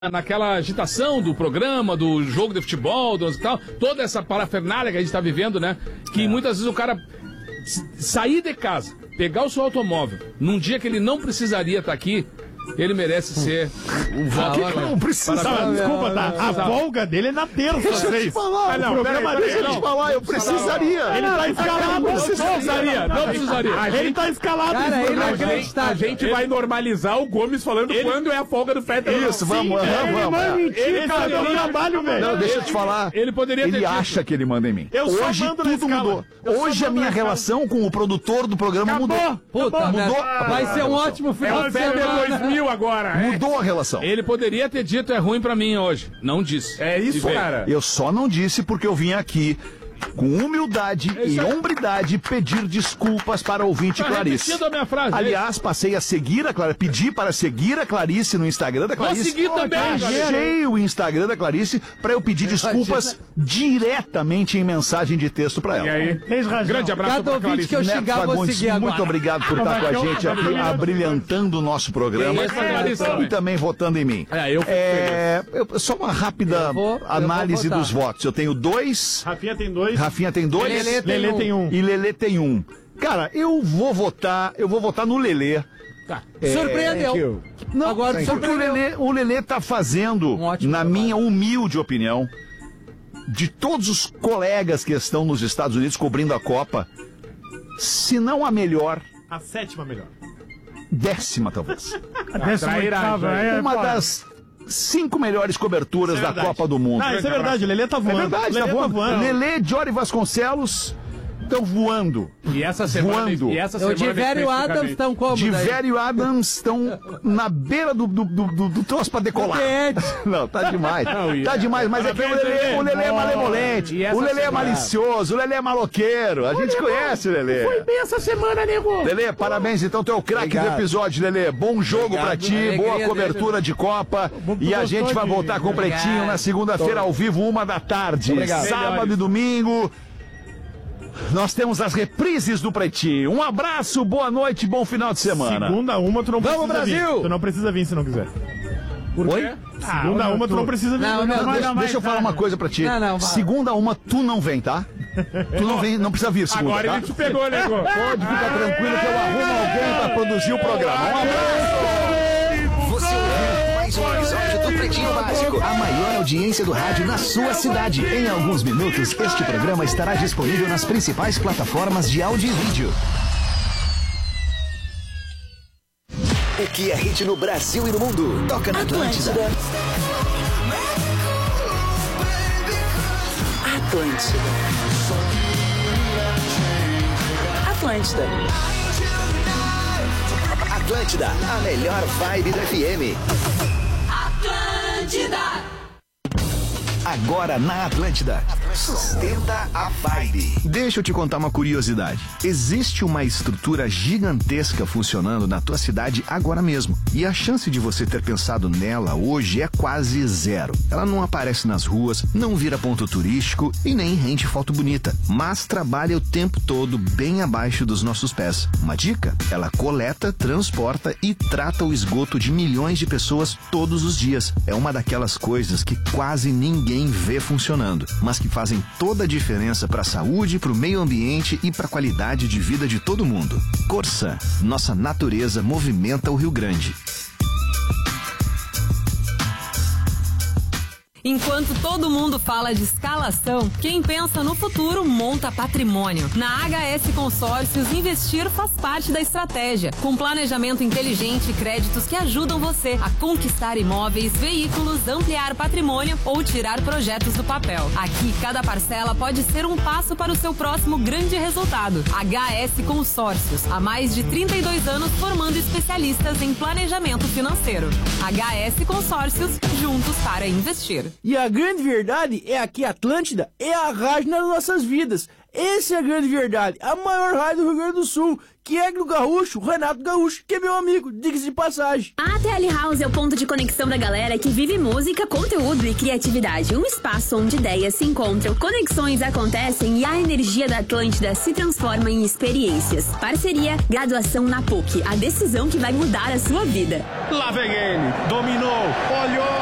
naquela agitação do programa, do jogo de futebol, do tal, toda essa parafernália que a gente tá vivendo, né? Que muitas vezes o cara sair de casa, pegar o seu automóvel, num dia que ele não precisaria estar aqui, ele merece ser um voto. Não precisava. Desculpa, tá? A folga dele é na terça. Deixa eu te falar. Não, o programa deixa eu te falar. Eu precisaria. Ele tá escalado. Não precisaria. Ele tá escalado. A gente vai normalizar o Gomes falando quando é a folga do Fetter. Isso, vamos. Ele tá no trabalho, velho. Não, deixa eu te falar. Ele poderia ter Ele dito. acha que ele manda em mim. Hoje tudo mudou. Hoje a minha relação com o produtor do programa mudou. Puta, Mudou. vai ser um ótimo final de semana. 2000 agora. Mudou a relação. Ele poderia ter dito é ruim pra mim hoje. Não disse. É isso, cara. Eu só não disse porque eu vim aqui com humildade e hombridade pedir desculpas para o ouvinte Clarice. Repetindo a minha frase. Aliás, passei a seguir a Clarice, pedi para seguir a Clarice no Instagram da Clarice. Vou seguir também, Achei o Instagram da Clarice para eu pedir desculpas diretamente em mensagem de texto para ela. E aí? Fez razão. Grande abraço Cada pra ouvinte Clarice. que eu Neto xingar, vou Fagundes, seguir agora. muito obrigado por estar com a gente aqui, abrilhantando o nosso programa Essa Clarice também. e também votando em mim. Só uma rápida análise votar. dos votos. Eu tenho 2, Rafinha tem 2. Rafinha tem 2, Lelê tem 1. e Lelê tem 1. Cara, eu vou votar no Lelê. Tá. Surpreendeu. Não, Agora porque surpreendeu. o Lelê tá fazendo, Um ótimo na trabalho. minha humilde opinião, de todos os colegas que estão nos Estados Unidos cobrindo a Copa, se não a melhor, A 7ª melhor. 10ª talvez. Uma Uma das 5 melhores coberturas Isso é da verdade. Copa do Mundo. Isso é verdade, o Lelê tá voando. É verdade, Lelê tá voando. Lelê, Jory Vasconcelos estão voando. E essa semana. Voando. E essa O semana Diverio Adams estão como? daí? Diverio Adams estão na beira do troço pra decolar. Não, tá demais. Tá demais, mas é que o Lelê é malemolente, E essa o Lelê é semana? malicioso, o Lelê é maloqueiro. A gente conhece o Lelê. Foi bem essa semana, nego. Lelê, parabéns, então, tu é o craque do episódio, Lelê. Bom jogo pra ti, boa Alegria cobertura de Copa. E a gente vai voltar com o Pretinho na segunda-feira ao vivo, 1h da tarde. Sábado e domingo. Nós temos as reprises do Pretinho. Um abraço, boa noite, bom final de semana. Segunda uma, tu não Vamos, precisa Brasil! vir. Tu não precisa vir se não quiser. Oi? Segunda uma, tu não precisa vir. Deixa eu falar uma coisa pra ti. Não, vai. Segunda uma, tu não vem, tá? Tu não vem, não precisa vir segunda, Agora tá? ele te pegou, nego. Pode ficar tranquilo que eu arrumo alguém pra produzir o programa. Um abraço! Você ouviu mais um episódio do Pretinho Básico, a maior audiência do rádio na sua cidade. Em alguns minutos, este programa estará disponível nas principais plataformas de áudio e vídeo. O que é hit no Brasil e no mundo? Toca na Atlântida. Atlântida. Atlântida, a melhor vibe do FM. Agora na Atlântida. Sustenta a vibe. Deixa eu te contar uma curiosidade. Existe uma estrutura gigantesca funcionando na tua cidade agora mesmo. E a chance de você ter pensado nela hoje é quase zero. Ela não aparece nas ruas, não vira ponto turístico e nem rende foto bonita. Mas trabalha o tempo todo bem abaixo dos nossos pés. Uma dica? Ela coleta, transporta e trata o esgoto de milhões de pessoas todos os dias. É uma daquelas coisas que quase ninguém vê funcionando, mas que fazem toda a diferença para a saúde, para o meio ambiente e para a qualidade de vida de todo mundo. Corsan, nossa natureza movimenta o Rio Grande. Enquanto todo mundo fala de escalação, quem pensa no futuro monta patrimônio. Na HS Consórcios, investir faz parte da estratégia. Com planejamento inteligente e créditos que ajudam você a conquistar imóveis, veículos, ampliar patrimônio ou tirar projetos do papel. Aqui, cada parcela pode ser um passo para o seu próximo grande resultado. HS Consórcios, há mais de 32 anos formando especialistas em planejamento financeiro. HS Consórcios, juntos para investir. E a grande verdade é que a Atlântida é a rádio nas nossas vidas. Essa é a grande verdade. A maior rádio do Rio Grande do Sul, que é do Gaúcho, Renato Gaúcho, que é meu amigo, diga-se de passagem. A ATL House é o ponto de conexão da galera que vive música, conteúdo e criatividade. Um espaço onde ideias se encontram, conexões acontecem e a energia da Atlântida se transforma em experiências. Parceria, graduação na PUC, a decisão que vai mudar a sua vida. Lá vem ele, dominou, olhou.